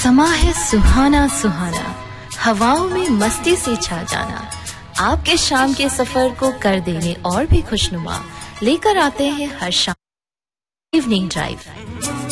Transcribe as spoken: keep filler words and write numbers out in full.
समा है सुहाना सुहाना, हवाओं में मस्ती से छा जाना। आपके शाम के सफर को कर देने और भी खुशनुमा, लेकर आते हैं हर शाम इवनिंग ड्राइव।